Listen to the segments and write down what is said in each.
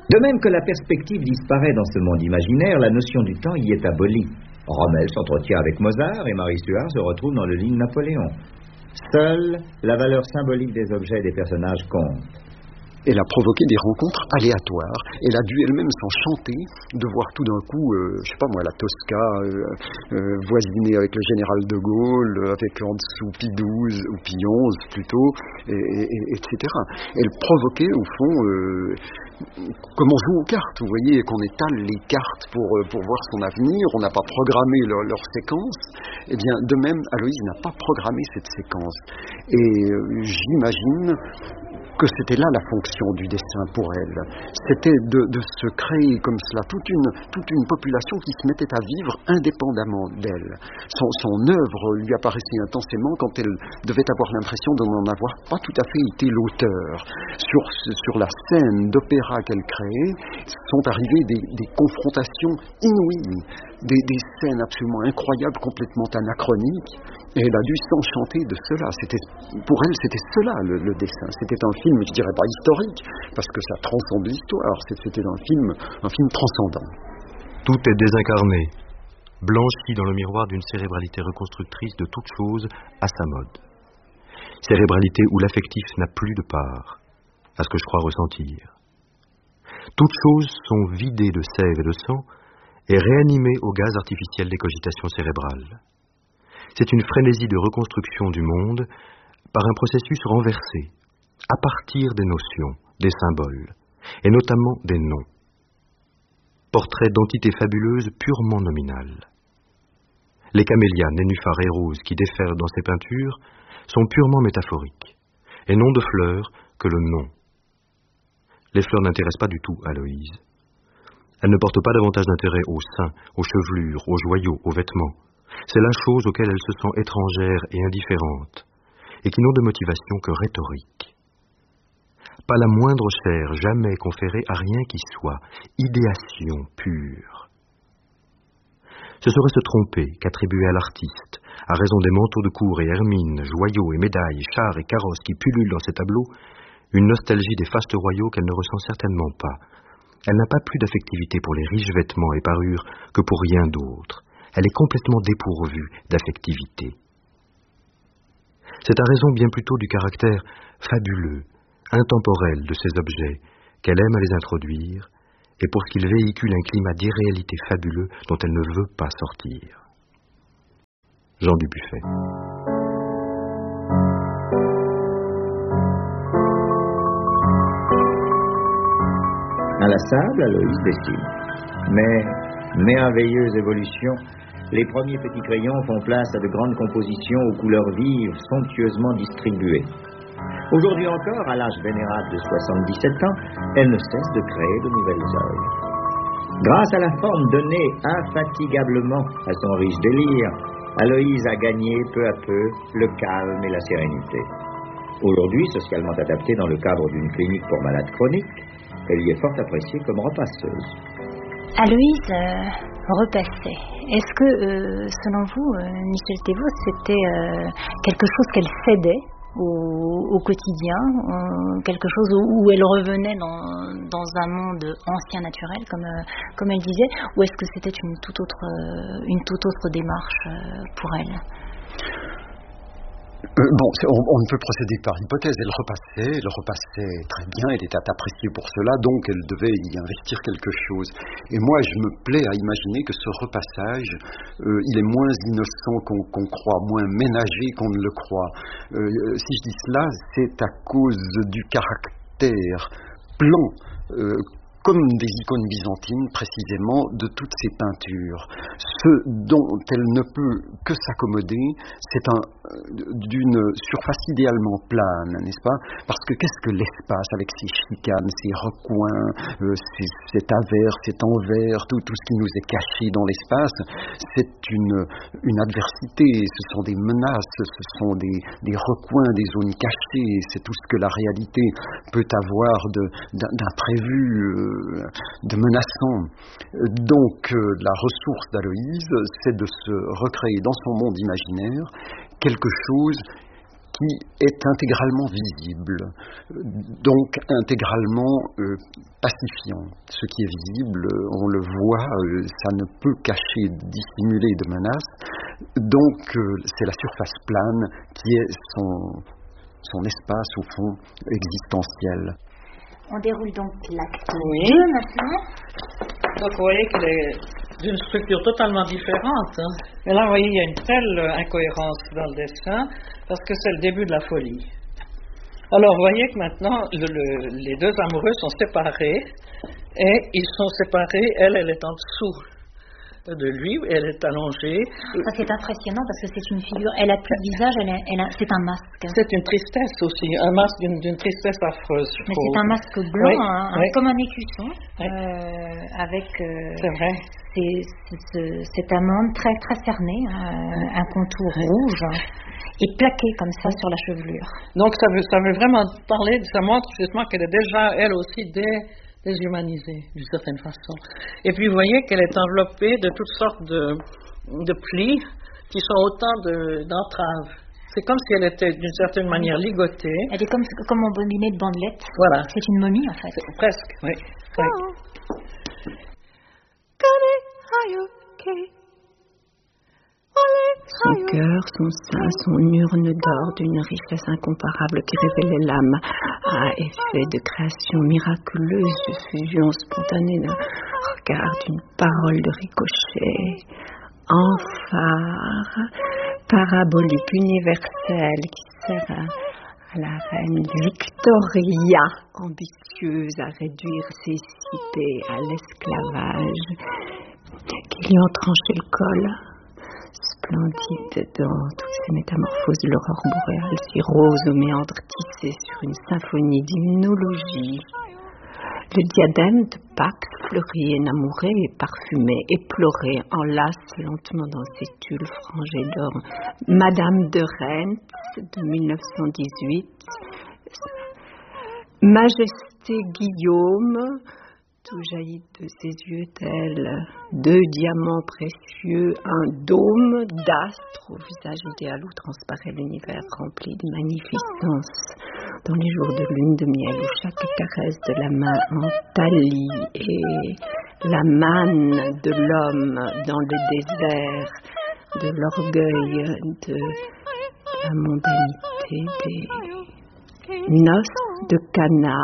De même que la perspective disparaît dans ce monde imaginaire, la notion du temps y est abolie. Rommel s'entretient avec Mozart et Marie Stuart se retrouve dans le lit de Napoléon. Seule la valeur symbolique des objets et des personnages compte. Elle a provoqué des rencontres aléatoires. Elle a dû elle-même s'enchanter de voir tout d'un coup, je sais pas moi, la Tosca voisiner avec le général de Gaulle, avec en dessous Pie XII, ou Pie XI plutôt, etc. Elle provoquait au fond, comme on joue aux cartes, vous voyez, qu'on étale les cartes pour voir son avenir, on n'a pas programmé leur séquence. Eh bien, de même, Aloïse n'a pas programmé cette séquence. Et j'imagine que c'était là la fonction du dessin pour elle. C'était de se créer comme cela toute une population qui se mettait à vivre indépendamment d'elle. Son œuvre lui apparaissait intensément quand elle devait avoir l'impression de n'en avoir pas tout à fait été l'auteur. Sur la scène d'opéra qu'elle créait, sont arrivées des confrontations inouïes, des scènes absolument incroyables, complètement anachroniques, et elle a dû s'enchanter de cela. Pour elle, c'était cela le dessin. C'était un film, je dirais pas historique, parce que ça transcende l'histoire. C'était un film transcendant. Tout est désincarné, blanchi dans le miroir d'une cérébralité reconstructrice de toute chose à sa mode. Cérébralité où l'affectif n'a plus de part, à ce que je crois ressentir. Toutes choses sont vidées de sève et de sang et réanimées au gaz artificiel des cogitations cérébrales. C'est une frénésie de reconstruction du monde par un processus renversé, à partir des notions, des symboles, et notamment des noms. Portrait d'entités fabuleuses purement nominales. Les camélias, nénuphars et roses qui déferlent dans ces peintures sont purement métaphoriques, et non de fleurs que le nom. Les fleurs n'intéressent pas du tout Aloïse. Elle ne porte pas davantage d'intérêt aux seins, aux chevelures, aux joyaux, aux vêtements. C'est la chose auquel elle se sent étrangère et indifférente, et qui n'ont de motivation que rhétorique. Pas la moindre chair jamais conférée à rien qui soit, idéation pure. Ce serait se tromper qu'attribuer à l'artiste, à raison des manteaux de cour et hermines, joyaux et médailles, chars et carrosses qui pullulent dans ses tableaux, une nostalgie des fastes royaux qu'elle ne ressent certainement pas. Elle n'a pas plus d'affectivité pour les riches vêtements et parures que pour rien d'autre. Elle est complètement dépourvue d'affectivité. C'est à raison bien plutôt du caractère fabuleux, intemporel de ces objets qu'elle aime à les introduire, et pour qu'ils véhiculent un climat d'irréalité fabuleux dont elle ne veut pas sortir. Jean Dubuffet. Inlassable, Aloïse dessine. Mais, merveilleuse évolution, les premiers petits crayons font place à de grandes compositions aux couleurs vives, somptueusement distribuées. Aujourd'hui encore, à l'âge vénérable de 77 ans, elle ne cesse de créer de nouvelles œuvres. Grâce à la forme donnée infatigablement à son riche délire, Aloïse a gagné peu à peu le calme et la sérénité. Aujourd'hui, socialement adaptée dans le cadre d'une clinique pour malades chroniques, elle y est fort appréciée comme repasseuse. Aloïse repassait. Est-ce que, selon vous, Michel Thévaux, c'était quelque chose qu'elle cédait au quotidien, quelque chose où elle revenait dans un monde ancien naturel, comme elle disait, ou est-ce que c'était une toute autre démarche pour elle? On ne peut procéder par hypothèse. Elle repassait très bien, elle était appréciée pour cela, donc elle devait y investir quelque chose. Et moi, je me plais à imaginer que ce repassage, il est moins innocent qu'on croit, moins ménagé qu'on ne le croit. Si je dis cela, c'est à cause du caractère plan, comme des icônes byzantines précisément, de toutes ces peintures. Ce dont elle ne peut que s'accommoder, c'est d'une surface idéalement plane, n'est-ce pas? Parce que qu'est-ce que l'espace avec ses chicanes, ses recoins, cet avers, cet envers, tout ce qui nous est caché dans l'espace, c'est une adversité, ce sont des menaces, ce sont des recoins, des zones cachées, c'est tout ce que la réalité peut avoir d'imprévu, de menaçant. Donc la ressource d'Aloïse, c'est de se recréer dans son monde imaginaire quelque chose qui est intégralement visible, donc intégralement pacifiant. Ce qui est visible, on le voit, ça ne peut cacher, dissimuler de menaces. Donc c'est la surface plane qui est son espace, au fond, existentiel. On déroule donc l'acte 2 Oui. maintenant. Donc vous voyez qu'elle est d'une structure totalement différente. Hein. Mais là, vous voyez, il y a une telle incohérence dans le dessin parce que c'est le début de la folie. Alors vous voyez que maintenant, les deux amoureux sont séparés et ils sont séparés, elle est en dessous de lui, elle est allongée. Ça c'est impressionnant parce que c'est une figure, elle a plus de visage, c'est un masque. C'est une tristesse aussi, un masque d'une tristesse affreuse. Mais c'est un masque blanc, oui, oui. comme un écusson, oui. avec c'est vrai. cette amande très, très cernée, un contour rouge et plaqué comme ça sur la chevelure. Donc ça veut vraiment parler, ça montre justement qu'elle est déjà, elle aussi, déshumanisée, d'une certaine façon. Et puis vous voyez qu'elle est enveloppée de toutes sortes de plis qui sont autant d'entraves. C'est comme si elle était d'une certaine manière ligotée. Elle est comme embobinée de bandelettes. Voilà. C'est une momie en fait. Presque, oui. Son cœur, son sein, son urne d'or d'une richesse incomparable qui révélait l'âme à effet de création miraculeuse, de fusion spontanée d'un regard, d'une parole de ricochet, en phare, parabolique, universelle, qui sert à la reine Victoria, ambitieuse à réduire ses cités à l'esclavage, qui lui ont tranché le col. Splendide dans toutes ces métamorphoses de l'aurore boréale, si rose aux méandres tissés sur une symphonie d'hymnologie. Le diadème de Pâques fleuri, énamouré et parfumé, éploré, enlace lentement dans ses tulles frangées d'or. Madame de Rennes de 1918, Majesté Guillaume, tout jaillit de ses yeux tels 2 diamants précieux, un dôme d'astres au visage idéal où transparaît l'univers rempli de magnificence. Dans les jours de lune de miel où chaque caresse de la main en Thalie et la manne de l'homme dans le désert, de l'orgueil, de la mondanité des noces de Cana.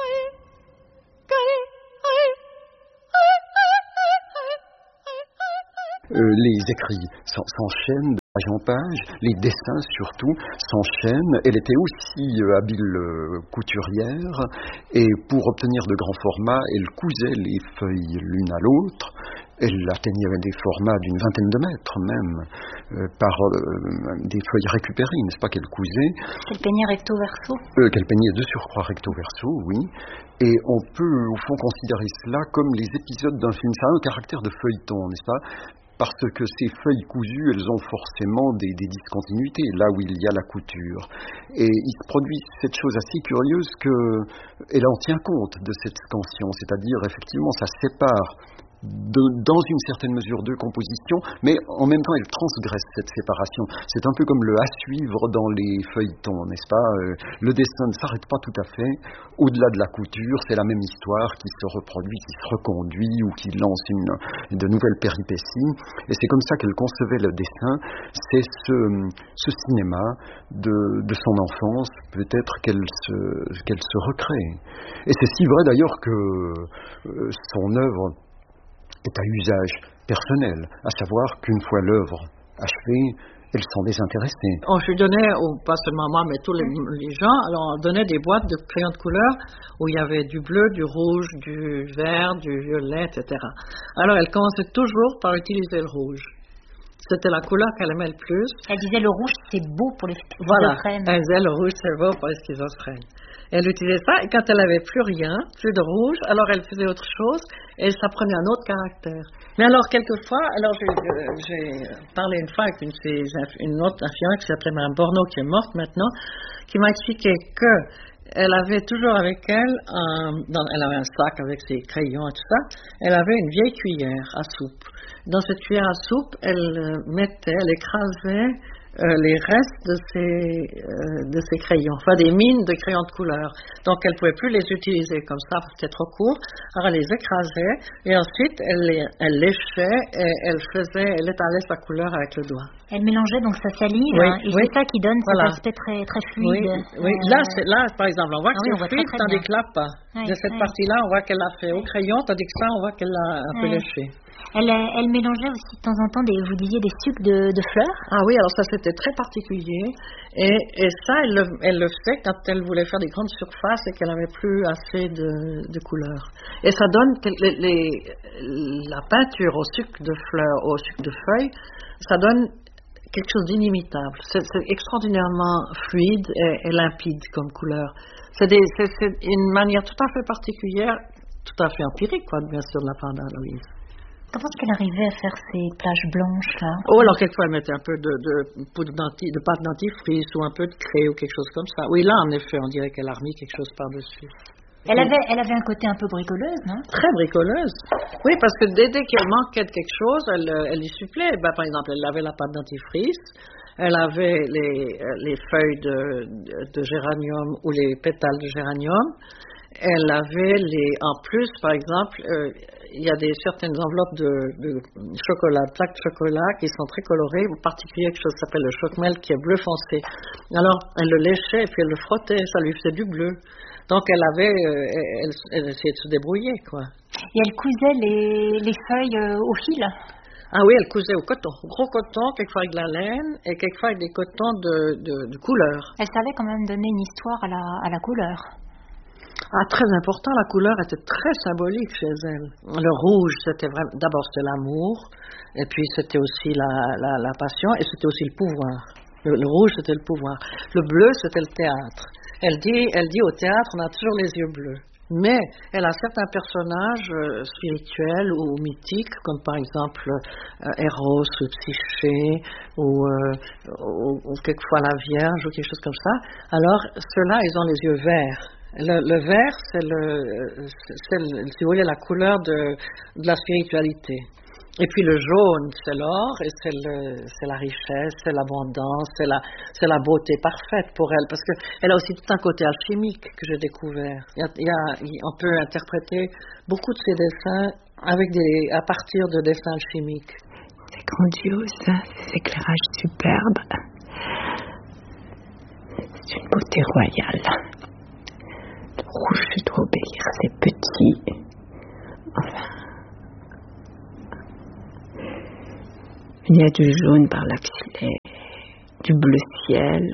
Les écrits s'enchaînent de page en page, les dessins surtout s'enchaînent. Elle était aussi habile couturière et pour obtenir de grands formats, elle cousait les feuilles l'une à l'autre. Elle atteignait des formats d'une vingtaine de mètres même, par des feuilles récupérées, n'est-ce pas, qu'elle cousait. Qu'elle peignait recto verso. Qu'elle peignait de surcroît recto verso, oui. Et on peut au fond considérer cela comme les épisodes d'un film. Ça a un caractère de feuilleton, n'est-ce pas ? Parce que ces feuilles cousues, elles ont forcément des discontinuités, là où il y a la couture. Et il se produit cette chose assez curieuse qu'elle en tient compte de cette scansion, c'est-à-dire effectivement ça sépare dans une certaine mesure deux compositions, mais en même temps elle transgresse cette séparation. C'est un peu comme le à suivre dans les feuilletons, n'est-ce pas ? Le dessin ne s'arrête pas tout à fait. Au-delà de la couture, c'est la même histoire qui se reproduit, qui se reconduit ou qui lance de nouvelles péripéties. Et c'est comme ça qu'elle concevait le dessin. C'est ce cinéma de son enfance, peut-être qu'elle se recrée. Et c'est si vrai d'ailleurs que son œuvre est à usage personnel, à savoir qu'une fois l'œuvre achevée, elle s'en désintéressait. On lui donnait, pas seulement moi, mais tous les gens, alors on donnait des boîtes de crayons de couleur où il y avait du bleu, du rouge, du vert, du violet, etc. Alors elle commençait toujours par utiliser le rouge. C'était la couleur qu'elle aimait le plus. Elle disait le rouge c'est beau pour les schizophrènes. Voilà, elle disait le rouge c'est beau pour les schizophrènes. Elle utilisait ça et quand elle n'avait plus rien, plus de rouge, alors elle faisait autre chose et ça prenait un autre caractère. Mais alors quelquefois, j'ai parlé une fois avec une autre infirmière qui s'appelait Mme Borneau qui est morte maintenant, qui m'a expliqué qu'elle avait toujours avec elle, elle avait un sac avec ses crayons et tout ça, elle avait une vieille cuillère à soupe. Dans cette cuillère à soupe, elle écrasait les restes de ces crayons, enfin des mines de crayons de couleur. Donc elle ne pouvait plus les utiliser comme ça, parce que c'était trop court. Alors elle les écrasait et ensuite elle léchait et elle étalait sa couleur avec le doigt. Elle mélangeait donc sa salive, et c'est ça qui donne cet aspect très, très fluide. Oui. Là, par exemple, on voit que c'est fluide, tandis que là, pas. De cette partie-là, on voit qu'elle l'a fait au crayon, tandis que ça, on voit qu'elle l'a un peu léché. Elle mélangeait aussi de temps en temps, vous disiez, des sucs de fleurs. Ah oui, alors ça, c'était très particulier. Et ça, elle le fait quand elle voulait faire des grandes surfaces et qu'elle n'avait plus assez de couleurs. Et ça donne la peinture au suc de fleurs, au suc de feuilles, ça donne quelque chose d'inimitable. C'est extraordinairement fluide et limpide comme couleur. C'est une manière tout à fait particulière, tout à fait empirique, bien sûr, de la part d'Aloïse. Comment est-ce qu'elle arrivait à faire ces plages blanches là? Alors quelquefois elle mettait un peu de poudre de pâte dentifrice ou un peu de craie ou quelque chose comme ça. Oui, là en effet, on dirait qu'elle a remis quelque chose par-dessus. Elle avait un côté un peu bricoleuse, non? Très bricoleuse. Oui, parce que dès qu'elle manquait de quelque chose, elle y supplée. Par exemple, elle avait la pâte dentifrice, elle avait les feuilles de géranium ou les pétales de géranium. Elle avait en plus, par exemple, il y a certaines enveloppes de chocolat, plaques de chocolat qui sont très colorées, en particulier quelque chose qui s'appelle le chocmel qui est bleu foncé. Alors, elle le léchait et puis elle le frottait, ça lui faisait du bleu. Donc, elle essayait de se débrouiller, quoi. Et elle cousait les feuilles au fil? Ah oui, elle cousait au coton, gros coton, quelquefois avec de la laine et quelquefois avec des cotons de couleur. Elle savait quand même donner une histoire à la couleur. Ah, très important, la couleur était très symbolique chez elle. Le rouge, d'abord c'était l'amour, et puis c'était aussi la passion, et c'était aussi le pouvoir. Le rouge, c'était le pouvoir. Le bleu, c'était le théâtre. Elle dit au théâtre, on a toujours les yeux bleus. Mais elle a certains personnages spirituels ou mythiques, comme par exemple Eros ou Psyché, ou quelquefois la Vierge, ou quelque chose comme ça. Alors, ceux-là, ils ont les yeux verts. Le vert, si vous voulez, la couleur de la spiritualité. Et puis le jaune, c'est l'or, et c'est la richesse, c'est l'abondance, c'est la beauté parfaite pour elle, parce qu'elle a aussi tout un côté alchimique que j'ai découvert. On peut interpréter beaucoup de ses dessins à partir de dessins alchimiques. C'est grandiose, ces éclairages superbes. C'est une beauté royale. Le rouge doit obéir, c'est petit. Enfin. Il y a du jaune par la filet, du bleu ciel.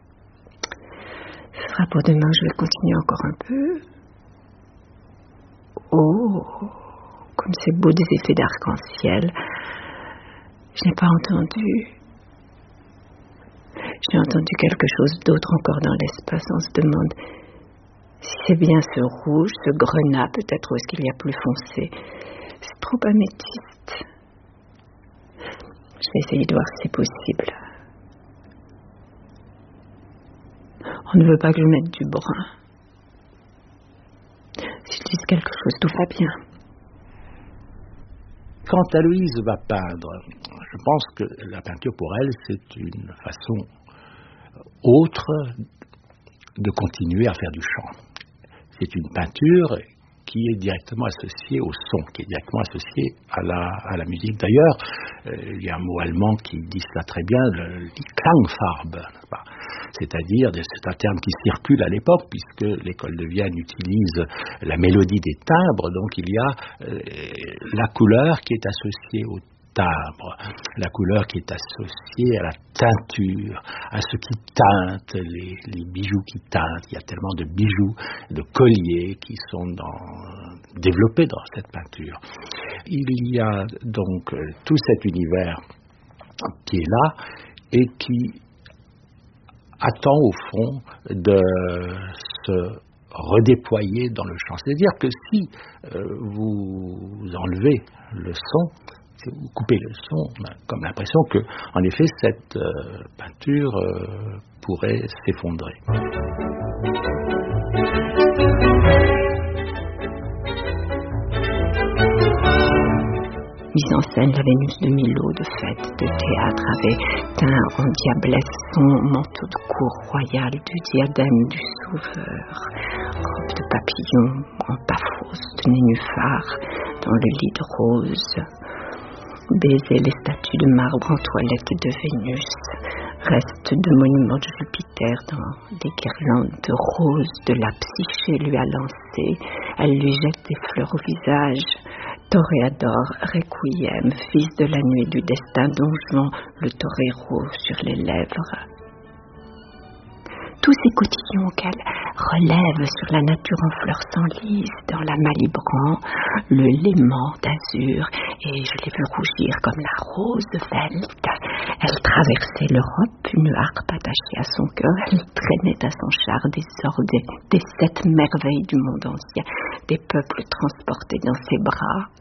Ce sera pour demain, je vais continuer encore un peu. Oh, comme c'est beau des effets d'arc-en-ciel. Je n'ai pas entendu. J'ai entendu quelque chose d'autre encore dans l'espace. On se demande si c'est bien ce rouge, ce grenat peut-être, ou est-ce qu'il y a plus foncé. C'est trop améthyste. Je vais essayer de voir si c'est possible. On ne veut pas que je mette du brun. S'ils disent quelque chose, tout va bien. Quand Aloïse va peindre, je pense que la peinture pour elle, c'est une façon autre de continuer à faire du chant. C'est une peinture qui est directement associé au son, qui est directement associé à la musique. D'ailleurs, il y a un mot allemand qui dit ça très bien, le Klangfarbe, c'est-à-dire, c'est un terme qui circule à l'époque, puisque l'école de Vienne utilise la mélodie des timbres, donc il y a la couleur qui est associée au timbre, la couleur qui est associée à la teinture, à ce qui teinte, les bijoux qui teintent. Il y a tellement de bijoux, de colliers qui sont développés dans cette peinture. Il y a donc tout cet univers qui est là et qui attend au fond de se redéployer dans le chant. C'est-à-dire que si vous enlevez le son, si vous coupez le son, on a comme l'impression que, en effet, cette peinture pourrait s'effondrer. mise en scène, la Vénus de Milo, de fête, de théâtre, avait teint en diablesse son manteau de cour royal du diadème du sauveur, robe de papillon en paphos de nénuphar dans le lit de rose, baiser les statues de marbre en toilette de Vénus, reste de monuments de Jupiter dans des guirlandes de roses de la psyché lui a lancé, elle lui jette des fleurs au visage. Toréador, Requiem, fils de la nuit du destin, Don Juan, le torero sur les lèvres. Tous ces cotillons qu'elle relève sur la nature en fleurs s'enlisent dans la malibran, le léman d'azur, et je l'ai vu rougir comme la rose velte. Elle traversait l'Europe, une harpe attachée à son cœur, elle traînait à son char des ordres des 7 merveilles du monde ancien, des peuples transportés dans ses bras.